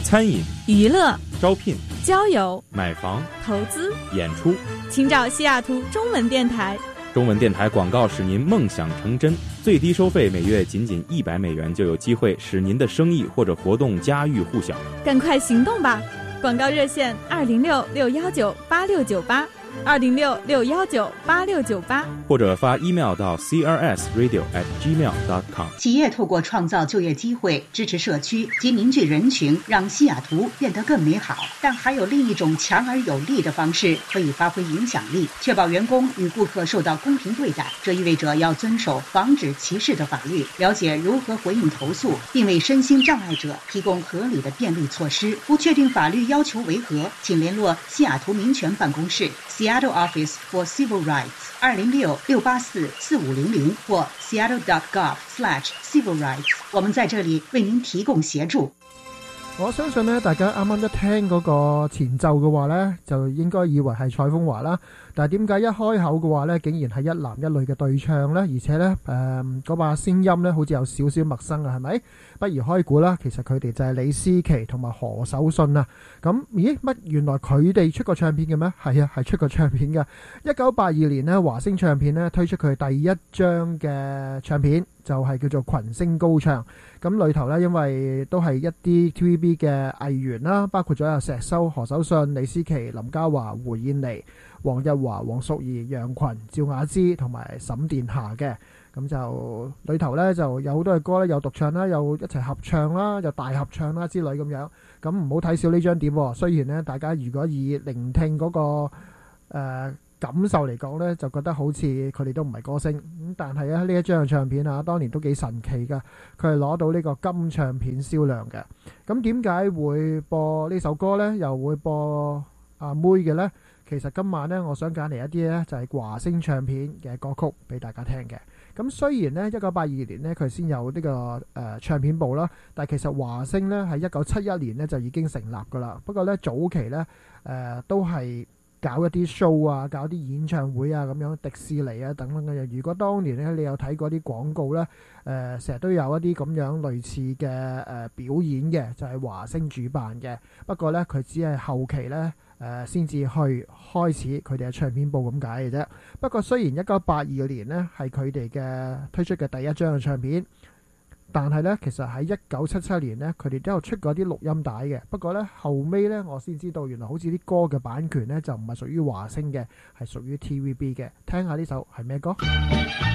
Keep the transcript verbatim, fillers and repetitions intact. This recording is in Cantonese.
餐饮、 娱乐、 招聘、 交友、 买房、 投资、 演出， 请找西雅图中文电台。 中文电台广告使您梦想成真，最低收费每月仅仅一百美元，就有机会使您的生意或者活动家喻户晓。 赶快行动吧！广告热线二零六六幺九八六九八，二零六六幺九八六九八， 或者发 email 到 c r s radio at gmail dot com。 企业透过创造就业机会，支持社区及凝聚人群，让西雅图变得更美好。但还有另一种强而有力的方式可以发挥影响力，确保员工与顾客受到公平对待。这意味着要遵守防止歧视的法律，了解如何回应投诉，并为身心障碍者提供合理的便利措施。不确定法律要求为何，请联络西雅图民权办公室 Seattle Office for Civil Rights 二零六六八四四五零零或 seattle dot gov slash civil rights。 我們在這裡為您提供協助。 我相信咧，大家啱啱一聽嗰個前奏嘅話咧，就應該以為係蔡楓華啦。但係點解一開口嘅話咧，竟然係一男一女嘅對唱咧？而且咧，誒嗰把聲音咧，好似有少少陌生啊，係咪？不如開估啦，其實佢哋就係李思琪同埋何守信啊。咁咦乜？原來佢哋出過唱片嘅咩？係啊，係出過唱片嘅。一九八二年咧，華星唱片咧推出佢第一張嘅唱片，就係叫做《群星高唱》。咁裏頭咧，因為都係一啲 T V B 嘅藝員啦，包括咗有石修、何守信、李思琪、林嘉華、胡燕妮、黃日華、黃淑儀、楊群、趙雅芝同埋沈殿霞嘅。咁就裏頭咧就有好多嘅歌咧，有獨唱啦，有一齊合唱啦，有大合唱啦之類咁樣。咁唔好睇少呢張碟喎。雖然咧，大家如果以聆聽嗰、嗰個、呃感受嚟講呢，就覺得好似佢哋都唔係歌星咁，但係咧呢一張唱片啊，當年都幾神奇噶，佢係攞到呢個金唱片銷量嘅。咁點解會播呢首歌呢？又會播阿妹嘅呢？其實今晚呢，我想揀嚟一啲呢，就係華星唱片嘅歌曲俾大家聽嘅。咁雖然呢，一九八二年呢，佢先有呢、這個誒、呃、唱片部啦，但係其實華星呢，喺一九七一年呢，就已經成立噶啦。不過呢，早期呢，誒、呃、都係搞一啲 show 啊，搞啲演唱會啊，咁樣迪士尼啊等等嘅嘢。如果當年咧，你有睇過啲廣告咧，誒成日都有一啲咁樣類似嘅誒、呃、表演嘅，就係、是、華星主辦嘅。不過咧，佢只係後期咧誒先至去開始佢哋嘅唱片部咁解嘅啫。不過雖然一九八二年咧係佢哋嘅推出嘅第一張嘅唱片，但係咧，其實喺一九七七年咧，佢哋都有出過啲錄音帶嘅。不過咧，後尾咧，我先知道原來好似啲歌嘅版權咧就唔係屬於華星嘅，係屬於 T V B 嘅。聽下呢首係咩歌？